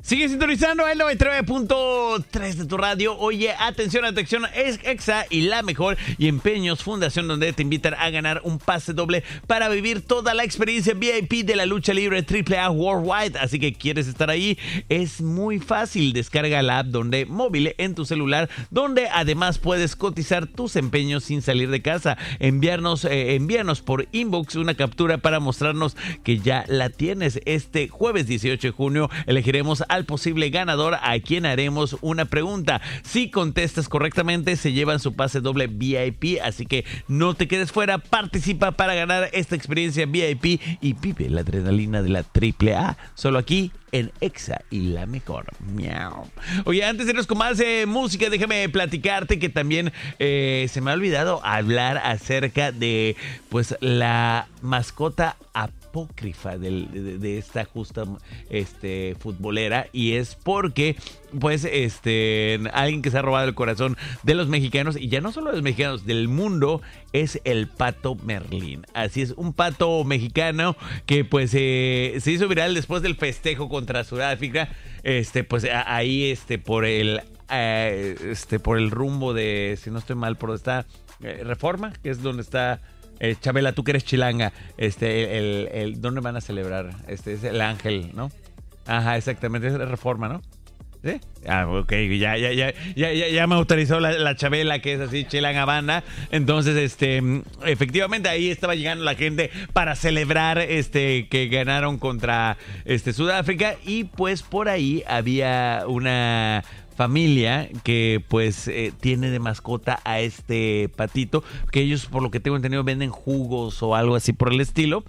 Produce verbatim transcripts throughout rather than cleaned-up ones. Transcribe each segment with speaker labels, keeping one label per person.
Speaker 1: Sigue sintonizando el noventa y nueve punto tres de tu radio. Oye, atención, atención, es Exa y La Mejor y Empeños Fundación, donde te invitan a ganar un pase doble para vivir toda la experiencia V I P de la lucha libre triple A Worldwide. Así que quieres estar ahí, es muy fácil. Descarga la app donde móvil en tu celular, donde además puedes cotizar tus empeños sin salir de casa. Enviarnos, eh, envíanos por inbox una captura para mostrarnos que ya la tienes. Este jueves dieciocho de junio elegiremos al posible ganador, a quien haremos una pregunta. Si contestas correctamente, se llevan su pase doble V I P, así que no te quedes fuera. Participa para ganar esta experiencia V I P y vive la adrenalina de la triple A, solo aquí en Exa y La Mejor. Miau. Oye, antes de irnos con más eh, música, déjame platicarte que también eh, se me ha olvidado hablar acerca de pues la mascota apócrifa del, de, de esta justa este, futbolera, y es porque pues este alguien que se ha robado el corazón de los mexicanos, y ya no solo de los mexicanos, del mundo, es el Pato Merlín. Así es, un pato mexicano que pues eh, se hizo viral después del festejo contra Sudáfrica, este pues a, ahí este por el eh, este por el rumbo de, si no estoy mal, por donde está eh, Reforma, que es donde está Eh, Chabela, tú que eres chilanga, este, el, el, el, ¿dónde van a celebrar? Este es el Ángel, ¿no? Ajá, exactamente, es la Reforma, ¿no? ¿Sí? Ah, ok, ya, ya, ya, ya, ya, ya me autorizó la, la Chabela, que es así, chilanga banda. Entonces, este, efectivamente ahí estaba llegando la gente para celebrar, este, que ganaron contra, este, Sudáfrica, y pues por ahí había una familia que pues eh, tiene de mascota a este patito, que ellos, por lo que tengo entendido, venden jugos o algo así por el estilo,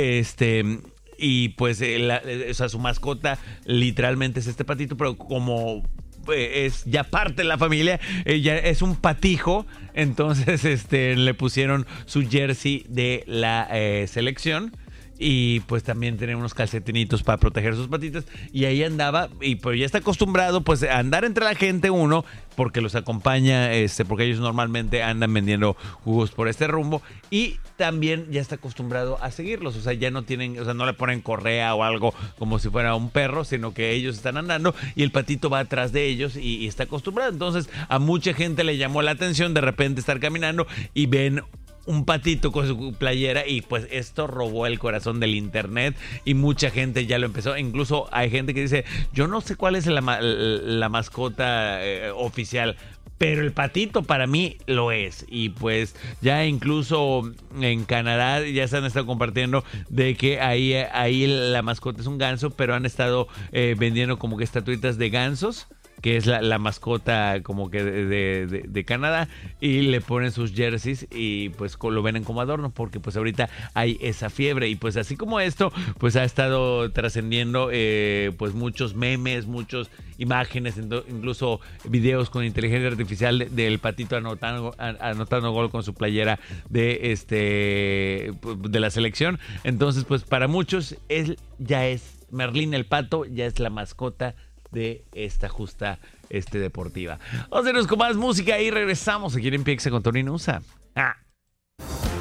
Speaker 1: este, y pues eh, la, o sea, su mascota literalmente es este patito, pero como eh, es ya parte de la familia, eh, ya es un patijo, entonces este le pusieron su jersey de la eh, selección. Y pues también tiene unos calcetinitos para proteger sus patitas. Y ahí andaba, y pues ya está acostumbrado pues a andar entre la gente, uno, porque los acompaña, este, porque ellos normalmente andan vendiendo jugos por este rumbo. Y también ya está acostumbrado a seguirlos. O sea, ya no tienen, o sea, no le ponen correa o algo como si fuera un perro, sino que ellos están andando y el patito va atrás de ellos y, y está acostumbrado. Entonces a mucha gente le llamó la atención de repente estar caminando y ven un patito con su playera, y pues esto robó el corazón del internet y mucha gente ya lo empezó. Incluso hay gente que dice, yo no sé cuál es la, la mascota eh, oficial, pero el patito para mí lo es. Y pues ya incluso en Canadá ya se han estado compartiendo de que ahí, ahí la mascota es un ganso, pero han estado eh, vendiendo como que estatuitas de gansos, que es la, la mascota como que de, de, de, de Canadá, y le ponen sus jerseys y pues lo venden como adorno, porque pues ahorita hay esa fiebre. Y pues así como esto, pues ha estado trascendiendo eh, pues muchos memes, muchas imágenes, incluso videos con inteligencia artificial de, del patito anotando, anotando gol con su playera de este de la selección. Entonces pues para muchos él ya es Merlín el pato, ya es la mascota de esta justa este, deportiva. Vamos a irnos con más música y regresamos aquí en Empieza con Tony Nusa. Ah.